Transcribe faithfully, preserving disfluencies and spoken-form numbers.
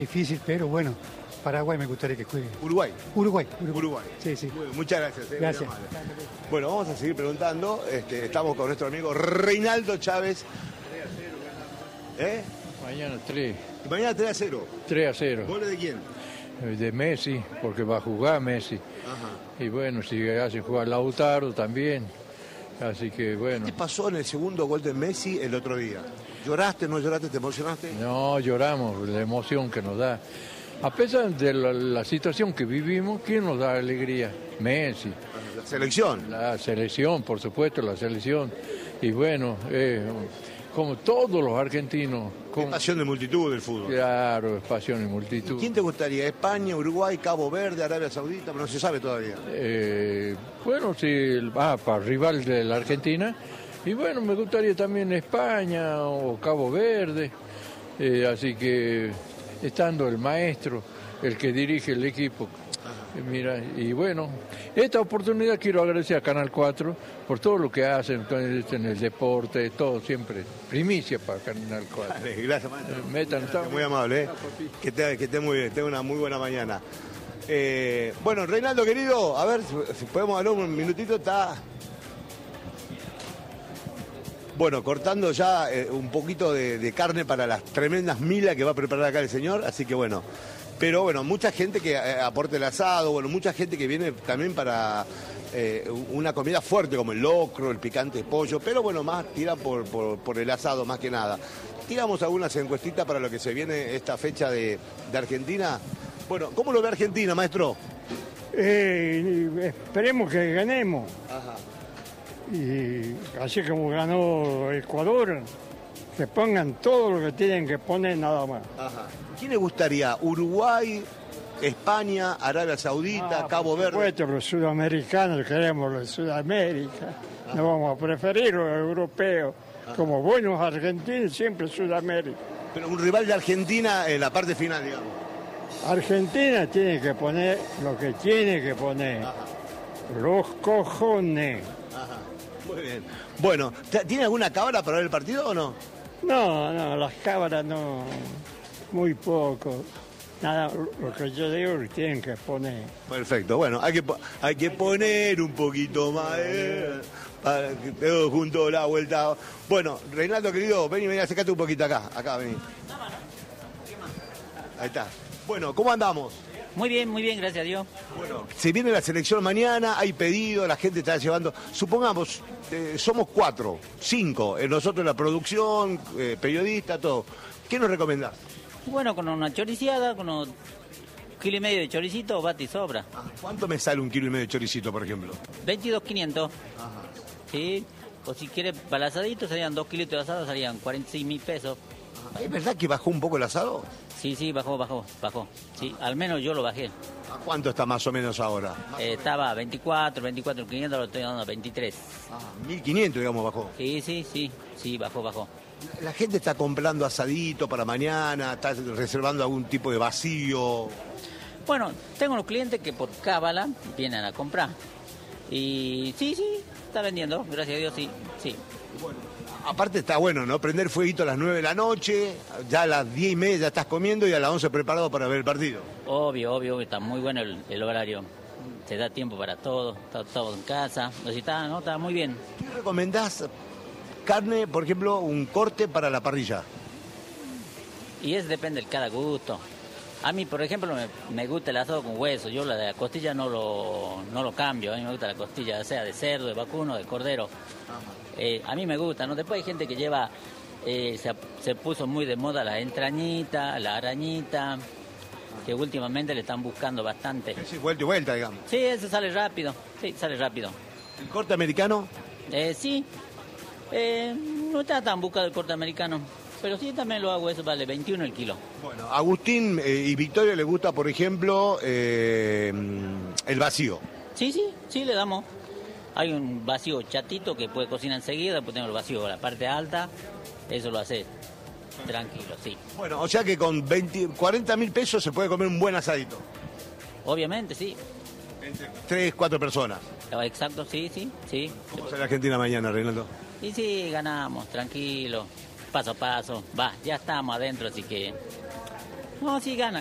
Difícil, pero bueno, Paraguay me gustaría que juegue. Uruguay. Uruguay. Uruguay. Uruguay. Sí, sí. Bueno, muchas gracias. Eh, Gracias. Bueno, vamos a seguir preguntando. Este, estamos con nuestro amigo Reinaldo Chávez. ¿Eh? Mañana tres. Y mañana tres a cero. tres a cero. ¿Goles de quién? De Messi, porque va a jugar Messi. Ajá. Y bueno, si hace jugar Lautaro también. Así que bueno. ¿Qué pasó en el segundo gol de Messi el otro día? ¿Lloraste, no lloraste, te emocionaste? No, lloramos, la emoción que nos da. A pesar de la, la situación que vivimos, ¿quién nos da alegría? Messi. La selección. La selección, por supuesto, la selección. Y bueno, eh, como todos los argentinos. Con... Es pasión de multitud del fútbol. Claro, es pasión y multitud. ¿Quién te gustaría? ¿España, Uruguay, Cabo Verde, Arabia Saudita? Pero no se sabe todavía. Eh, bueno, sí, ah, para rival de la Argentina. Y bueno, me gustaría también España o Cabo Verde. Eh, así que estando el maestro, el que dirige el equipo. Eh, mira, y bueno, esta oportunidad quiero agradecer a Canal cuatro por todo lo que hacen en el deporte, todo siempre. Primicia para Canal cuatro. Dale, gracias, maestro. Eh, metan, gracias, muy amable, ¿eh? Que esté que esté muy bien, tenga una muy buena mañana. Eh, bueno, Reinaldo, querido, a ver si podemos hablar un minutito, está... Bueno, cortando ya eh, un poquito de, de carne para las tremendas milas que va a preparar acá el señor, así que bueno. Pero bueno, mucha gente que eh, aporte el asado, bueno, mucha gente que viene también para eh, una comida fuerte como el locro, el picante de pollo, pero bueno, más tira por, por, por el asado más que nada. Tiramos algunas encuestitas para lo que se viene esta fecha de, de Argentina. Bueno, ¿cómo lo ve Argentina, maestro? Eh, esperemos que ganemos. Ajá. Y así como ganó Ecuador, que pongan todo lo que tienen que poner nada más. Ajá. ¿Quién le gustaría? ¿Uruguay, España, Arabia Saudita, Ah, Cabo por Verde? supuesto, los sudamericanos queremos los Sudamérica. Ajá. No vamos a preferir los europeos. Ajá. Como buenos argentinos, siempre Sudamérica. Pero un rival de Argentina en la parte final, digamos. Argentina tiene que poner lo que tiene que poner. Ajá. Los cojones. Ajá. Muy bien. Bueno, ¿tiene alguna cábala para ver el partido o no? No, no, las cámaras no, muy poco. Nada, lo que yo digo que tienen que poner. Perfecto, bueno, hay que, hay que poner un poquito más, eh, para que todos juntos la vuelta. Bueno, Reinaldo, querido, vení, vení, acércate un poquito acá, acá, vení. Ahí está. Bueno, ¿cómo andamos? Muy bien, muy bien, gracias a Dios. Bueno, se viene la selección mañana, hay pedido, la gente está llevando. Supongamos, eh, somos cuatro, cinco, eh, nosotros la producción, eh, periodista, todo. ¿Qué nos recomendás? Bueno, con una choriciada, con un kilo y medio de choricito, bate y sobra. ¿Cuánto me sale un kilo y medio de choricito, por ejemplo? veintidós quinientos. Ajá. Sí, o si quieres para el asadito, serían dos kilitos de asado, serían cuarenta y seis mil pesos. ¿Es verdad que bajó un poco el asado? Sí, sí, bajó, bajó, bajó. Sí, al menos yo lo bajé. ¿A cuánto está más o menos ahora? Eh, estaba a veinticuatro, veinticuatro quinientos, lo estoy dando a veintitrés. Ah, mil quinientos, digamos, bajó. Sí, sí, sí, sí, bajó, bajó. La gente está comprando asadito para mañana, está reservando algún tipo de vacío. Bueno, tengo unos clientes que por cábala vienen a comprar. Y sí, sí, está vendiendo, gracias a Dios, sí, sí. Bueno, aparte está bueno, ¿no? Prender fueguito a las nueve de la noche, ya a las diez y media ya estás comiendo y a las once preparado para ver el partido. Obvio, obvio, está muy bueno el, el horario. Te da tiempo para todo, está todo en casa. No, si está, no, está muy bien. ¿Qué recomendás carne, por ejemplo, un corte para la parrilla? Y eso depende de cada gusto. A mí, por ejemplo, me, me gusta el asado con hueso. Yo la de la costilla no lo, no lo cambio. A mí me gusta la costilla, sea de cerdo, de vacuno, de cordero. Eh, a mí me gusta, ¿no? Después hay gente que lleva, eh, se, se puso muy de moda la entrañita, la arañita, que últimamente le están buscando bastante. Sí, vuelta y vuelta, digamos. Sí, eso sale rápido, sí, sale rápido. ¿El corte americano? Eh, sí, eh, no está tan buscado el corte americano, pero sí también lo hago, eso vale veintiuno el kilo. Bueno, a Agustín eh, y Victoria le gusta, por ejemplo, eh, el vacío. Sí, sí, sí, le damos. Hay un vacío chatito que puede cocinar enseguida, después tengo el vacío, la parte alta, eso lo hace tranquilo, sí. Bueno, o sea que con veinte, cuarenta mil pesos se puede comer un buen asadito. Obviamente, sí. Entre tres, cuatro personas. Exacto, sí, sí, sí. ¿Cómo será Argentina mañana, Reinaldo? Y sí, ganamos, tranquilo, paso a paso. Va, ya estamos adentro, así que No, sí gana.